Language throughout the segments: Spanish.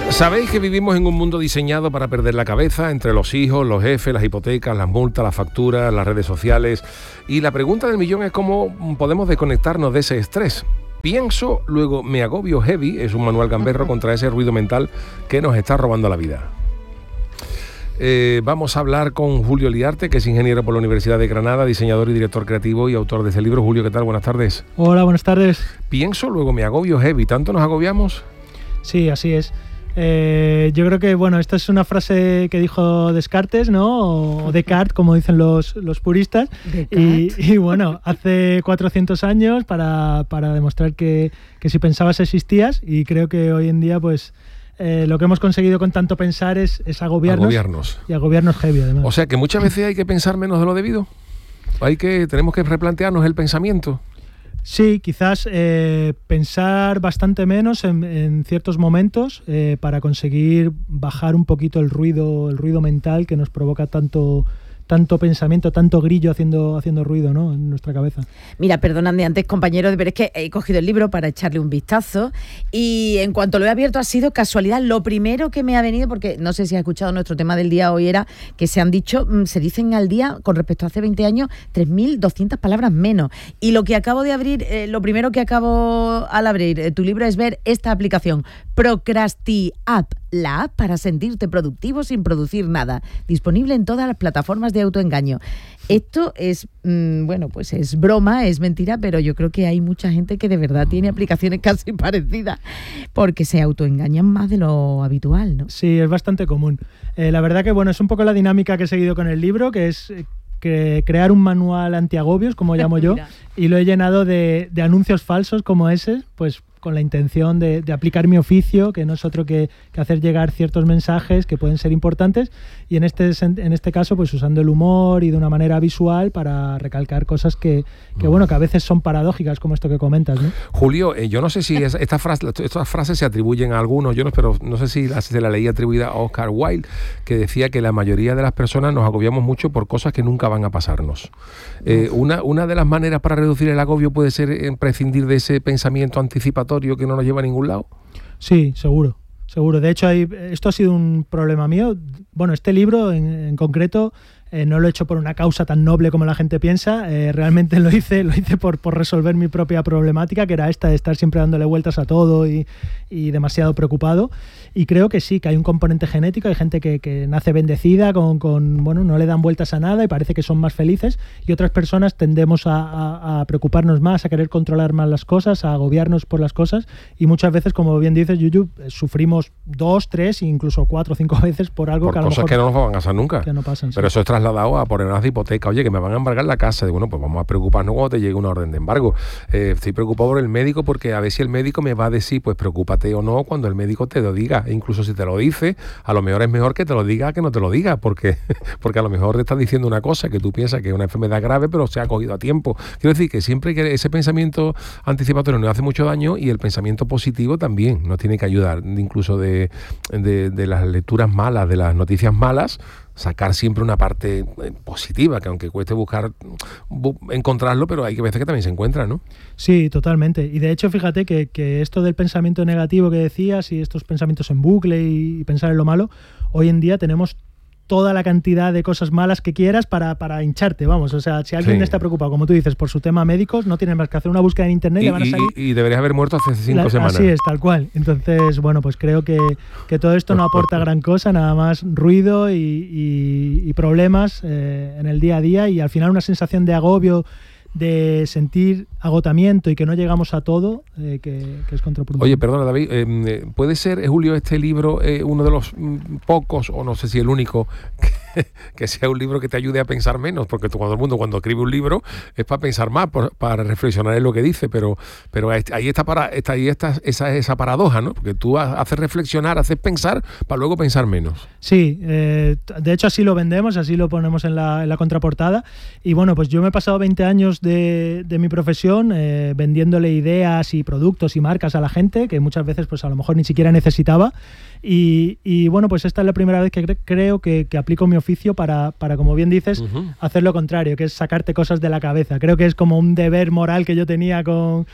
Sabéis que vivimos en un mundo diseñado para perder la cabeza entre los hijos, los jefes, las hipotecas, las multas, las facturas, las redes sociales. Y la pregunta del millón es cómo podemos desconectarnos de ese estrés. Pienso, luego me agobio heavy, es un manual gamberro contra ese ruido mental que nos está robando la vida. Vamos a hablar con Julio Liarte, que es ingeniero por la Universidad de Granada, diseñador y director creativo y autor de este libro. Julio, ¿qué tal? Buenas tardes. Hola, buenas tardes. Pienso, luego me agobio heavy. ¿Tanto nos agobiamos? Sí, así es. Yo creo que, bueno, esta es una frase que dijo Descartes, ¿no? O Descartes, como dicen los puristas. Y bueno, hace 400 años para demostrar que si pensabas existías, y creo que hoy en día, pues, lo que hemos conseguido con tanto pensar es agobiarnos. Y agobiarnos heavy, además. O sea, que muchas veces hay que pensar menos de lo debido. Tenemos que replantearnos el pensamiento. Sí, quizás pensar bastante menos en ciertos momentos para conseguir bajar un poquito el ruido mental que nos provoca tanto pensamiento, tanto grillo haciendo ruido, ¿no?, en nuestra cabeza. Mira, perdonadme antes, compañero, pero es que he cogido el libro para echarle un vistazo y en cuanto lo he abierto ha sido casualidad. Lo primero que me ha venido, porque no sé si has escuchado nuestro tema del día hoy, era que se dicen al día, con respecto a hace 20 años, 3.200 palabras menos. Y lo que acabo de abrir, lo primero que acabo al abrir tu libro es ver esta aplicación, Procrasti-App, la app para sentirte productivo sin producir nada, disponible en todas las plataformas de autoengaño. Esto es, bueno, pues es broma, es mentira, pero yo creo que hay mucha gente que de verdad tiene aplicaciones casi parecidas porque se autoengañan más de lo habitual, ¿no? Sí, es bastante común. La verdad que, bueno, es un poco la dinámica que he seguido con el libro, que es crear un manual antiagobios, como llamo yo, y lo he llenado de anuncios falsos como ese, pues con la intención de aplicar mi oficio, que no es otro que hacer llegar ciertos mensajes que pueden ser importantes, y en este caso pues usando el humor y de una manera visual para recalcar cosas que a veces son paradójicas, como esto que comentas, ¿no? Julio, yo no sé si estas frases se atribuyen a algunos, pero no sé si se la leí atribuida a Oscar Wilde, que decía que la mayoría de las personas nos agobiamos mucho por cosas que nunca van a pasarnos. Una de las maneras para reducir el agobio puede ser prescindir de ese pensamiento anticipatorio que no nos lleva a ningún lado. Sí, seguro. De hecho, esto ha sido un problema mío. Bueno, este libro en concreto no lo he hecho por una causa tan noble como la gente piensa. Realmente lo hice por resolver mi propia problemática, que era esta de estar siempre dándole vueltas a todo y demasiado preocupado. Y creo que sí, que hay un componente genético. Hay gente que nace bendecida no le dan vueltas a nada y parece que son más felices. Y otras personas tendemos a preocuparnos más, a querer controlar más las cosas, a agobiarnos por las cosas. Y muchas veces, como bien dices, Yuyu, sufrimos 2, 3, incluso 4 o 5 veces por algo que a lo mejor... Por cosas que no nos van a pasar nunca. Que no pasan, sí. Pero eso es trasladado a poner una hipoteca. Oye, que me van a embargar la casa. Bueno, pues vamos a preocuparnos cuando te llegue una orden de embargo. Estoy preocupado por el médico porque a ver si el médico me va a decir, pues preocúpate o no, cuando el médico te lo diga. E incluso si te lo dice, a lo mejor es mejor que te lo diga que no te lo diga, porque a lo mejor te está diciendo una cosa que tú piensas que es una enfermedad grave, pero se ha cogido a tiempo. Quiero decir que siempre que ese pensamiento anticipatorio nos hace mucho daño, y el pensamiento positivo también nos tiene que ayudar, incluso de las lecturas malas, de las noticias malas, sacar siempre una parte positiva, que aunque cueste encontrarlo, pero hay veces que también se encuentra, ¿no? Sí, totalmente. Y de hecho, fíjate que esto del pensamiento negativo que decías y estos pensamientos en bucle y pensar en lo malo, hoy en día tenemos toda la cantidad de cosas malas que quieras para hincharte, vamos. O sea, si alguien está preocupado, como tú dices, por su tema médicos, no tienes más que hacer una búsqueda en internet y le van a salir... Y deberías haber muerto hace 5 semanas. Así es, tal cual. Entonces, bueno, pues creo que todo esto no aporta gran cosa, nada más ruido y problemas en el día a día, y al final una sensación de agobio, de sentir agotamiento y que no llegamos a todo, que es contraproducente. Oye, perdona, David, ¿puede ser, Julio, este libro uno de los pocos, o no sé si el único, que sea un libro que te ayude a pensar menos? Porque todo el mundo cuando escribe un libro es para pensar más, para reflexionar en lo que dice, pero ahí está esa paradoja, ¿no? Porque tú haces reflexionar, haces pensar para luego pensar menos. Sí, de hecho así lo vendemos, así lo ponemos en la contraportada. Y bueno, pues yo me he pasado 20 años de mi profesión vendiéndole ideas y productos y marcas a la gente que muchas veces pues a lo mejor ni siquiera necesitaba, Y bueno, pues esta es la primera vez que creo que aplico mi oficio para, como bien dices, hacer lo contrario, que es sacarte cosas de la cabeza. Creo que es como un deber moral que yo tenía con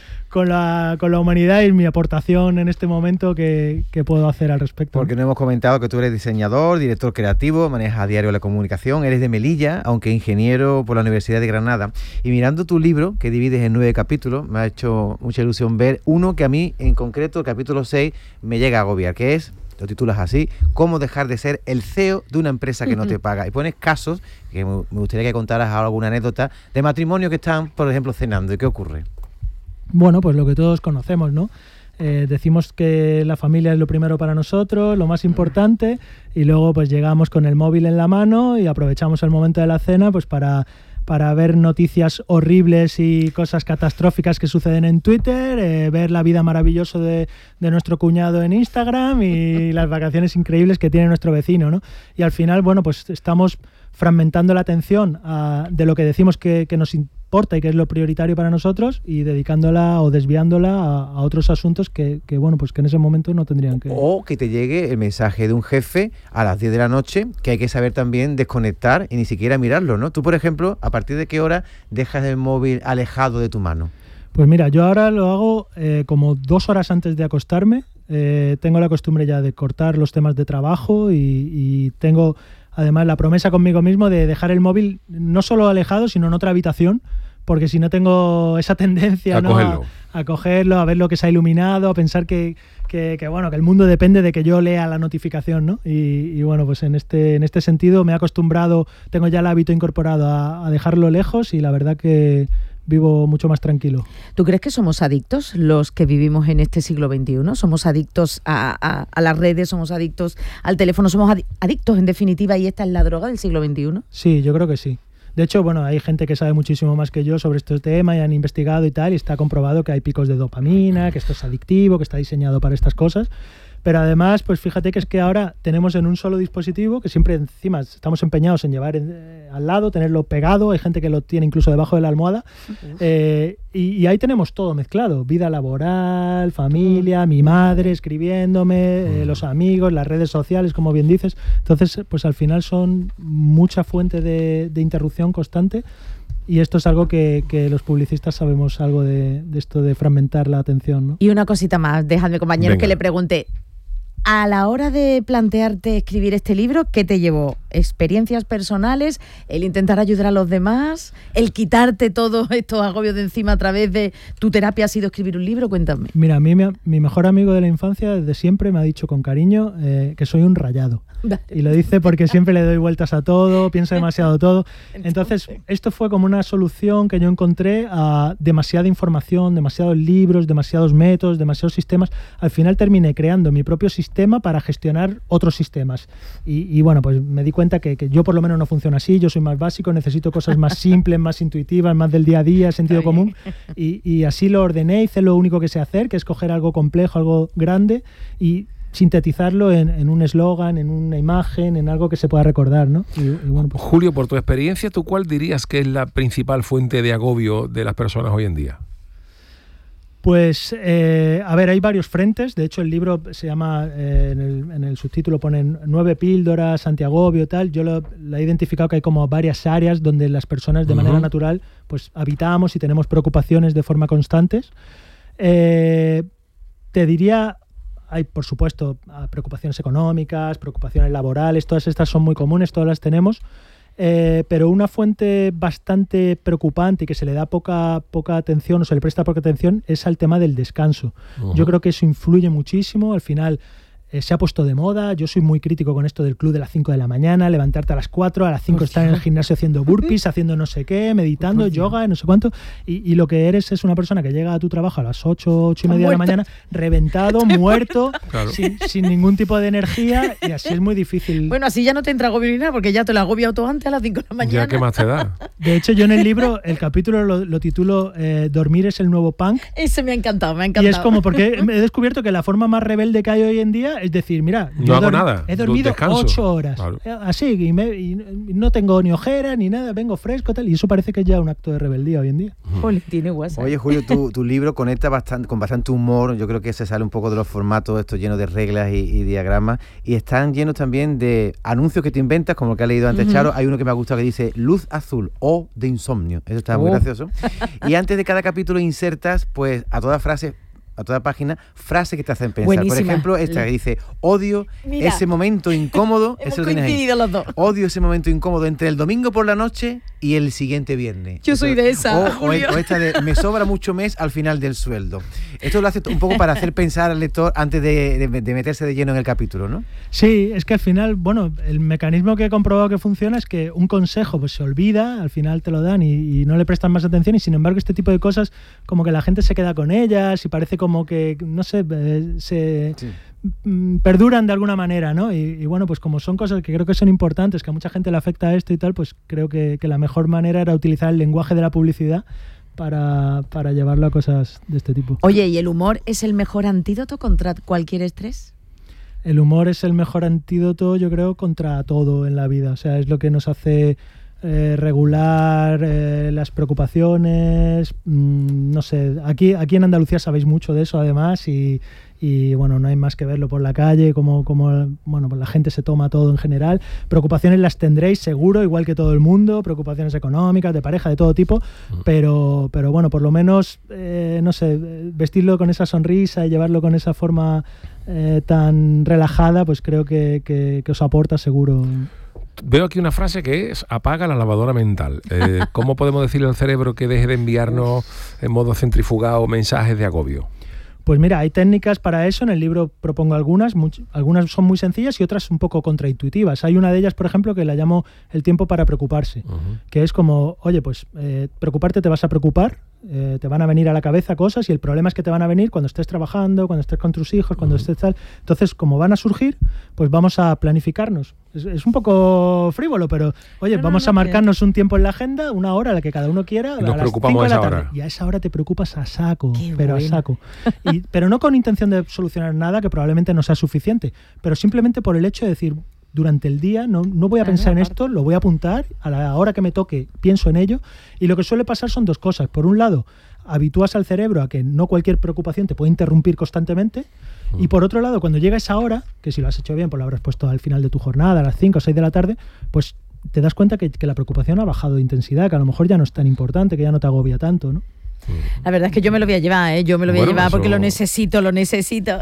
la humanidad y mi aportación en este momento que puedo hacer al respecto. Porque no hemos comentado que tú eres diseñador, director creativo, manejas a diario la comunicación, eres de Melilla, aunque ingeniero por la Universidad de Granada. Y mirando tu libro, que divides en 9 capítulos, me ha hecho mucha ilusión ver uno que a mí, en concreto, el capítulo 6, me llega a agobiar, que es, lo titulas así, cómo dejar de ser el CEO de una empresa que no te paga. Y pones casos, que me gustaría que contaras alguna anécdota, de matrimonio que están, por ejemplo, cenando. ¿Y qué ocurre? Bueno, pues lo que todos conocemos, ¿no? Decimos que la familia es lo primero para nosotros, lo más importante, y luego pues llegamos con el móvil en la mano y aprovechamos el momento de la cena pues para ver noticias horribles y cosas catastróficas que suceden en Twitter, ver la vida maravillosa de nuestro cuñado en Instagram y las vacaciones increíbles que tiene nuestro vecino, ¿no? Y al final, bueno, pues estamos fragmentando la atención de lo que decimos que nos importa y que es lo prioritario para nosotros y dedicándola o desviándola a otros asuntos que bueno, pues que en ese momento no tendrían que... O que te llegue el mensaje de un jefe a las 10 de la noche, que hay que saber también desconectar y ni siquiera mirarlo, ¿no? Tú, por ejemplo, ¿a partir de qué hora dejas el móvil alejado de tu mano? Pues mira, yo ahora lo hago como 2 horas antes de acostarme. Tengo la costumbre ya de cortar los temas de trabajo y tengo además la promesa conmigo mismo de dejar el móvil no solo alejado, sino en otra habitación, porque si no tengo esa tendencia a cogerlo, a ver lo que se ha iluminado, a pensar que bueno, que el mundo depende de que yo lea la notificación, ¿no? Y bueno, pues en este sentido me he acostumbrado, tengo ya el hábito incorporado a dejarlo lejos y la verdad que vivo mucho más tranquilo. ¿Tú crees que somos adictos los que vivimos en este siglo XXI? ¿Somos adictos a las redes? ¿Somos adictos al teléfono? ¿Somos adictos en definitiva y esta es la droga del siglo XXI? Sí, yo creo que sí. De hecho, bueno, hay gente que sabe muchísimo más que yo sobre este tema y han investigado y tal, y está comprobado que hay picos de dopamina, que esto es adictivo, que está diseñado para estas cosas. Pero además, pues fíjate que es que ahora tenemos en un solo dispositivo, que siempre encima estamos empeñados en llevar al lado, tenerlo pegado, hay gente que lo tiene incluso debajo de la almohada, y ahí tenemos todo mezclado, vida laboral, familia, mi madre escribiéndome, los amigos, las redes sociales, como bien dices. Entonces, pues al final son mucha fuente de interrupción constante. Y esto es algo que los publicistas sabemos algo de esto de fragmentar la atención, ¿no? Y una cosita más, déjame, compañero, Venga. que le pregunte. A la hora de plantearte escribir este libro, ¿qué te llevó? ¿Experiencias personales? ¿El intentar ayudar a los demás? ¿El quitarte todos estos agobios de encima a través de tu terapia ha sido escribir un libro? Cuéntame. Mira, a mí mi mejor amigo de la infancia desde siempre me ha dicho con cariño que soy un rayado. Vale. Y lo dice porque siempre le doy vueltas a todo, pienso demasiado todo. Entonces, esto fue como una solución que yo encontré a demasiada información, demasiados libros, demasiados métodos, demasiados sistemas. Al final terminé creando mi propio sistema para gestionar otros sistemas. Y bueno, pues me di cuenta que yo por lo menos no funciona así, yo soy más básico, necesito cosas más simples, más intuitivas, más del día a día, sentido común. Y así lo ordené, hice lo único que sé hacer, que es coger algo complejo, algo grande y sintetizarlo en un eslogan, en una imagen, en algo que se pueda recordar, ¿no? Y bueno, pues... Julio, por tu experiencia, ¿tú cuál dirías que es la principal fuente de agobio de las personas hoy en día? Pues, a ver, hay varios frentes. De hecho, el libro se llama, en el subtítulo ponen 9 píldoras, antiagobio, tal. Yo lo he identificado que hay como varias áreas donde las personas de manera natural pues habitamos y tenemos preocupaciones de forma constantes. Te diría, hay por supuesto preocupaciones económicas, preocupaciones laborales, todas estas son muy comunes, todas las tenemos. Pero una fuente bastante preocupante y que se le da poca atención o se le presta poca atención es al tema del descanso. Yo creo que eso influye muchísimo. Al final se ha puesto de moda. Yo soy muy crítico con esto del club de las 5 de la mañana, levantarte a las 4, a las 5 estar en el gimnasio haciendo burpees, haciendo no sé qué, meditando, yoga, no sé cuánto. Y lo que eres es una persona que llega a tu trabajo a las 8 y media de la mañana, reventado, muerto, claro, sin ningún tipo de energía, y así es muy difícil. Bueno, así ya no te entra agobio ni nada, porque ya te lo agobiado todo antes a las 5 de la mañana. Ya, ¿qué más te da? De hecho, yo en el libro, el capítulo lo titulo Dormir es el nuevo punk. Ese me ha encantado, me ha encantado. Y es como porque he descubierto que la forma más rebelde que hay hoy en día es decir, mira, no hago nada, he dormido descanso. 8 horas, claro. Así, y no tengo ni ojera ni nada, vengo fresco, tal, y eso parece que es ya un acto de rebeldía hoy en día. Jolín, tiene WhatsApp. Oye, Julio, tu libro conecta con bastante humor. Yo creo que se sale un poco de los formatos estos llenos de reglas y diagramas, y están llenos también de anuncios que te inventas, como el que ha leído antes Charo. Hay uno que me ha gustado que dice luz azul o de insomnio. Eso está muy gracioso. Y antes de cada capítulo insertas, pues, a toda página, frases que te hacen pensar. Buenísima. Por ejemplo, esta que dice, odio ese momento incómodo. Hemos eso lo tienes ahí. coincidido los dos. Odio ese momento incómodo entre el domingo por la noche y el siguiente viernes. Yo soy de esa, Julio. O esta de, me sobra mucho mes al final del sueldo. Esto lo hace un poco para hacer pensar al lector antes de meterse de lleno en el capítulo, ¿no? Sí, es que al final, bueno, el mecanismo que he comprobado que funciona es que un consejo pues se olvida, al final te lo dan y no le prestan más atención, y sin embargo este tipo de cosas como que la gente se queda con ellas y parece como que, no sé, perduran de alguna manera, ¿no? Y bueno, pues como son cosas que creo que son importantes, que a mucha gente le afecta a esto y tal, pues creo que la mejor manera era utilizar el lenguaje de la publicidad para llevarlo a cosas de este tipo. Oye, ¿y el humor es el mejor antídoto contra cualquier estrés? El humor es el mejor antídoto, yo creo, contra todo en la vida. O sea, es lo que nos hace regular las preocupaciones. No sé, aquí en Andalucía sabéis mucho de eso, además, y bueno, no hay más que verlo por la calle, como bueno, pues la gente se toma todo en general. Preocupaciones las tendréis seguro, igual que todo el mundo, preocupaciones económicas, de pareja, de todo tipo, pero bueno, por lo menos, no sé, vestirlo con esa sonrisa y llevarlo con esa forma tan relajada, pues creo que os aporta seguro. Veo aquí una frase que es apaga la lavadora mental. ¿Cómo podemos decirle al cerebro que deje de enviarnos en modo centrifugado mensajes de agobio? Pues mira, hay técnicas para eso. En el libro propongo algunas son muy sencillas y otras un poco contraintuitivas. Hay una de ellas, por ejemplo, que la llamo el tiempo para preocuparse, que es como, oye, pues preocuparte te vas a preocupar, te van a venir a la cabeza cosas y el problema es que te van a venir cuando estés trabajando, cuando estés con tus hijos, cuando estés tal. Entonces, como van a surgir, pues vamos a planificarnos. Es un poco frívolo, pero oye, vamos a marcarnos un tiempo en la agenda, una hora, la que cada uno quiera, y nos a las preocupamos 5 de la a esa tarde. hora. Y a esa hora te preocupas a saco, Qué pero bueno. a saco. Pero no con intención de solucionar nada que probablemente no sea suficiente, pero simplemente por el hecho de decir, durante el día no voy a pensar en esto, lo voy a apuntar, a la hora que me toque pienso en ello, y lo que suele pasar son dos cosas. Por un lado, habitúas al cerebro a que no cualquier preocupación te puede interrumpir constantemente, y por otro lado, cuando llega esa hora, que si lo has hecho bien, pues lo habrás puesto al final de tu jornada, a las 5 o 6 de la tarde, pues te das cuenta que la preocupación ha bajado de intensidad, que a lo mejor ya no es tan importante, que ya no te agobia tanto, ¿no? La verdad es que yo me lo voy a llevar, yo me lo voy a llevar porque lo necesito. Lo necesito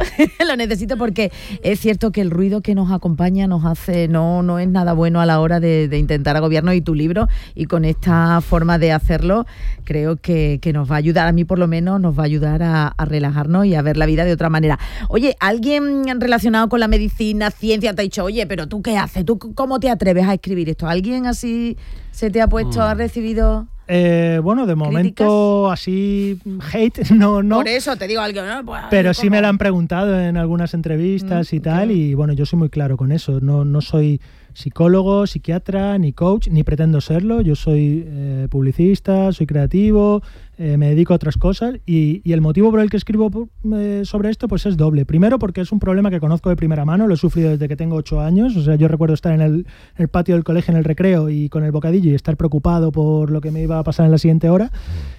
porque es cierto que el ruido que nos acompaña nos hace, no es nada bueno a la hora de intentar agobiarnos, y tu libro, y con esta forma de hacerlo, creo que nos va a ayudar, a mí por lo menos nos va a ayudar a relajarnos y a ver la vida de otra manera. Oye, ¿alguien relacionado con la medicina, ciencia, te ha dicho, oye, pero tú qué haces? ¿Tú cómo te atreves a escribir esto? ¿Alguien así se te ha puesto, ha recibido...? Bueno, de momento así hate, no. Por eso te digo algo, ¿no? Pues, pero sí me lo han preguntado en algunas entrevistas y tal, y bueno, yo soy muy claro con eso. No soy psicólogo, psiquiatra, ni coach, ni pretendo serlo. Yo soy publicista, soy creativo, me dedico a otras cosas, y el motivo por el que escribo sobre esto pues es doble. Primero, porque es un problema que conozco de primera mano, lo he sufrido desde que tengo 8 años. O sea, yo recuerdo estar en el patio del colegio en el recreo y con el bocadillo y estar preocupado por lo que me iba a pasar en la siguiente hora.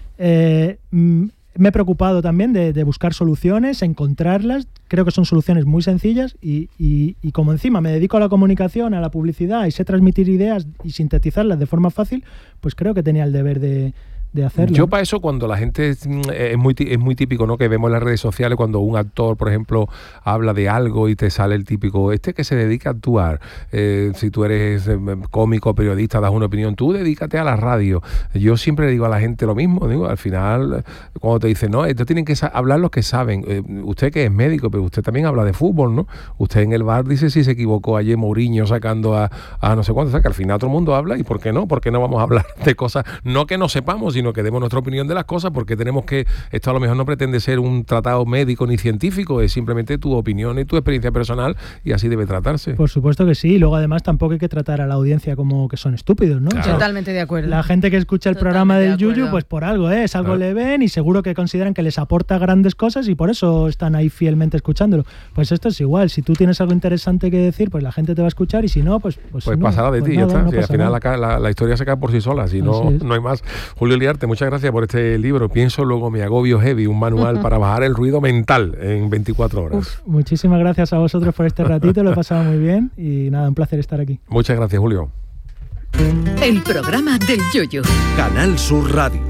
Me he preocupado también de buscar soluciones, encontrarlas. Creo que son soluciones muy sencillas y como encima me dedico a la comunicación, a la publicidad y sé transmitir ideas y sintetizarlas de forma fácil, pues creo que tenía el deber de hacerlo. Yo para eso, cuando la gente es muy típico, ¿no? Que vemos en las redes sociales cuando un actor, por ejemplo, habla de algo y te sale el típico, que se dedica a actuar. Si tú eres cómico, periodista, das una opinión, tú dedícate a la radio. Yo siempre le digo a la gente lo mismo, digo, al final, cuando te dicen, no, esto tienen que hablar los que saben. Usted que es médico, pero usted también habla de fútbol, ¿no? Usted en el bar dice si se equivocó ayer Mourinho sacando a no sé cuánto, o sea, que al final todo el mundo habla, y ¿por qué no? ¿Por qué no vamos a hablar de cosas, no que no sepamos, sino que demos nuestra opinión de las cosas, porque tenemos que, esto a lo mejor no pretende ser un tratado médico ni científico, es simplemente tu opinión y tu experiencia personal, y así debe tratarse. Por supuesto que sí, y luego además tampoco hay que tratar a la audiencia como que son estúpidos, ¿no? Claro. O sea, Totalmente de acuerdo. la gente que escucha el programa del Yuyu, pues por algo, es algo le ven y seguro que consideran que les aporta grandes cosas y por eso están ahí fielmente escuchándolo. Pues esto es igual, si tú tienes algo interesante que decir, pues la gente te va a escuchar, y si no, pues no, pasará de pues ti, nada, ya está. no Si al pasa final nada. la historia se cae por sí sola, si no, es. no hay más. Julio Iriarte, muchas gracias por este libro. Pienso, luego me agobio heavy, un manual para bajar el ruido mental en 24 horas. Muchísimas gracias a vosotros por este ratito, lo he pasado muy bien y nada, un placer estar aquí. Muchas gracias, Julio. El programa del Yuyu. Canal Sur Radio.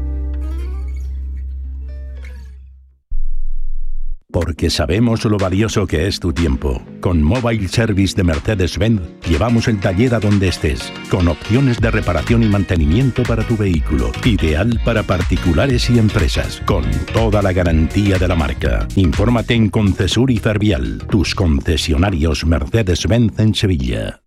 Porque sabemos lo valioso que es tu tiempo. Con Mobile Service de Mercedes-Benz llevamos el taller a donde estés, con opciones de reparación y mantenimiento para tu vehículo. Ideal para particulares y empresas, con toda la garantía de la marca. Infórmate en Concesur y Fervial, tus concesionarios Mercedes-Benz en Sevilla.